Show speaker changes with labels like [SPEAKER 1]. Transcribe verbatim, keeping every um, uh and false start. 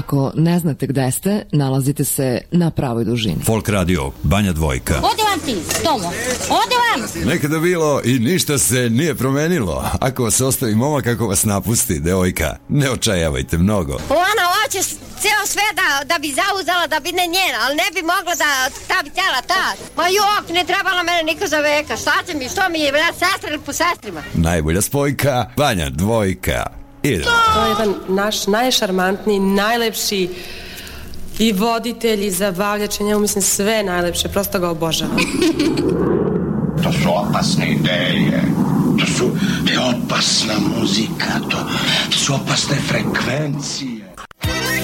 [SPEAKER 1] Ako ne znate gde ste, nalazite se na pravoj dužini.
[SPEAKER 2] Folk radio, Banja Dvojka.
[SPEAKER 3] Ode vam ti, Tomo, ode vam!
[SPEAKER 2] Nekada bilo i ništa se nije promenilo. Ako vas ostavi momak, ako vas napusti, devojka, ne očajavajte mnogo.
[SPEAKER 3] Ona hoće ceo sve da, da bi zauzela, da bi ne njena, ali ne bi mogla da ta bi tela ta. Ma jok, ne trebala mene niko za veka. Šta će mi, što mi je, vrat, sestra ili po sestrima?
[SPEAKER 2] Najbolja spojka, Banja Dvojka. Idemo.
[SPEAKER 4] To je jedan naš najšarmantniji, najlepši i voditelj i zabavljač, njemu mislim sve najlepše, prosto ga obožavam.
[SPEAKER 5] To su opasne ideje, to su, to je opasna muzika, to, to su opasne frekvencije.